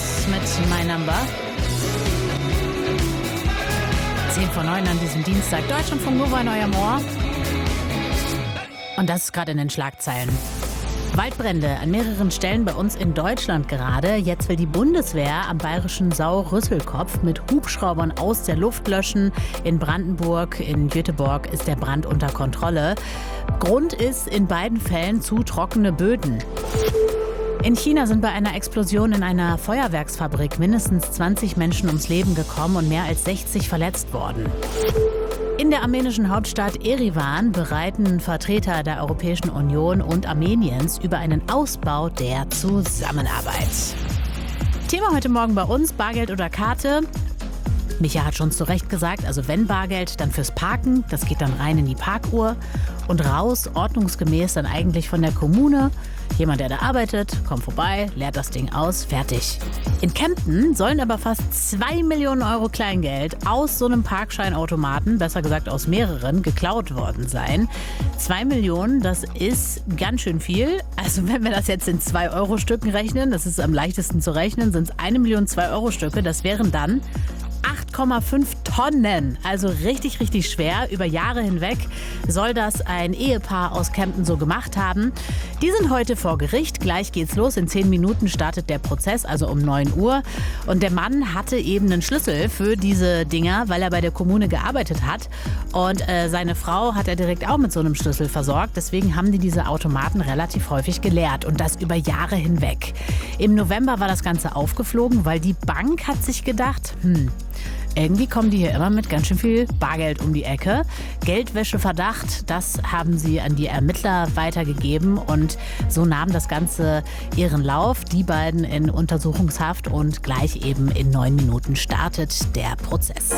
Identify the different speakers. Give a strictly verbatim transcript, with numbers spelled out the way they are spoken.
Speaker 1: mit My Number. zehn vor neun an diesem Dienstag. Deutschlandfunk Nova in eurem Ohr. Und das ist gerade in den Schlagzeilen. Waldbrände an mehreren Stellen bei uns in Deutschland gerade. Jetzt will die Bundeswehr am bayerischen Sau-Rüsselkopf mit Hubschraubern aus der Luft löschen. In Brandenburg, in Göteborg ist der Brand unter Kontrolle. Grund ist in beiden Fällen zu trockene Böden. In China sind bei einer Explosion in einer Feuerwerksfabrik mindestens zwanzig Menschen ums Leben gekommen und mehr als sechzig verletzt worden. In der armenischen Hauptstadt Erivan bereiten Vertreter der Europäischen Union und Armeniens über einen Ausbau der Zusammenarbeit. Thema heute Morgen bei uns, Bargeld oder Karte. Micha hat schon zu Recht gesagt, also wenn Bargeld, dann fürs Parken. Das geht dann rein in die Parkuhr und raus, ordnungsgemäß dann eigentlich von der Kommune. Jemand, der da arbeitet, kommt vorbei, leert das Ding aus, fertig. In Kempten sollen aber fast zwei Millionen Euro Kleingeld aus so einem Parkscheinautomaten, besser gesagt aus mehreren, geklaut worden sein. Zwei Millionen, das ist ganz schön viel. Also wenn wir das jetzt in zwei Euro Stücken rechnen, das ist am leichtesten zu rechnen, sind es eine Million zwei Euro Stücke. Das wären dann acht Komma fünf Tonnen, also richtig, richtig schwer. Über Jahre hinweg soll das ein Ehepaar aus Kempten so gemacht haben. Die sind heute vor Gericht. Gleich geht's los. In zehn Minuten startet der Prozess, also um neun Uhr. Und der Mann hatte eben einen Schlüssel für diese Dinger, weil er bei der Kommune gearbeitet hat. Und äh, seine Frau hat er direkt auch mit so einem Schlüssel versorgt. Deswegen haben die diese Automaten relativ häufig geleert. Und das über Jahre hinweg. Im November war das Ganze aufgeflogen, weil die Bank hat sich gedacht, hm, irgendwie kommen die hier immer mit ganz schön viel Bargeld um die Ecke. Geldwäscheverdacht, das haben sie an die Ermittler weitergegeben und so nahm das Ganze ihren Lauf. Die beiden in Untersuchungshaft und gleich eben in neun Minuten startet der Prozess.